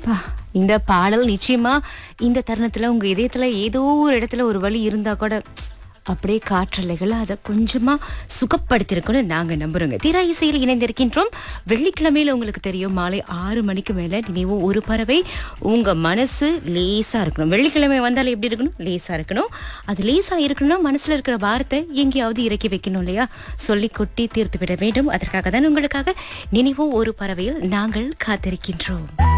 பா, இந்த பாடல் நிச்சயமா இந்த தருணத்துல உங்க இதயத்துல ஏதோ ஒரு இடத்துல ஒரு வலி இருந்தா கூட அப்படியே காற்றலைகள் அதை கொஞ்சமா சுகப்படுத்திருக்கோம்னு நாங்க நம்புறோங்க. தீரா இசையில் இணைந்திருக்கின்றோம். வெள்ளிக்கிழமையில உங்களுக்கு தெரியும் மாலை 6 மணிக்கு மேல நினைவு ஒரு பறவை. உங்க மனசு லேசா இருக்கணும். வெள்ளிக்கிழமை வந்தாலும் எப்படி இருக்கணும்? லேசா இருக்கணும். அது லேசா இருக்கணும்னா மனசுல இருக்கிற வார்த்தை எங்கேயாவது இறக்கி வைக்கணும் இல்லையா? சொல்லி கொட்டி தீர்த்து விட வேண்டும். அதற்காக தான் உங்களுக்காக நினைவு ஒரு பறவையில் நாங்கள் காத்திருக்கின்றோம்.